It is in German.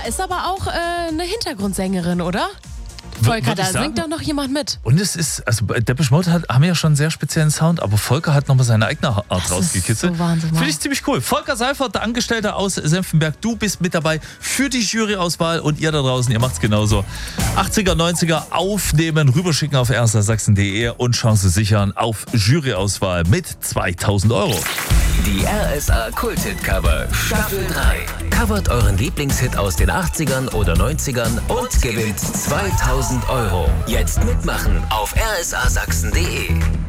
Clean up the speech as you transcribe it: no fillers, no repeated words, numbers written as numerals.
ist aber auch eine Hintergrundsängerin, oder? Volker, da singt doch noch jemand mit. Und es ist, also bei Depeche Mode haben ja schon einen sehr speziellen Sound, aber Volker hat nochmal seine eigene Art rausgekitzelt. So Wahnsinn. Finde ich ziemlich cool. Volker Seifert, der Angestellte aus Senftenberg, du bist mit dabei für die Juryauswahl und ihr da draußen, ihr macht's genauso. 80er, 90er aufnehmen, rüberschicken auf rsa-sachsen.de und Chance sichern auf Juryauswahl mit 2.000 €. Die RSA Kult-Hit-Cover Staffel 3. Covert euren Lieblingshit aus den 80ern oder 90ern und gewinnt 2.000 €. Jetzt mitmachen auf rsa-sachsen.de.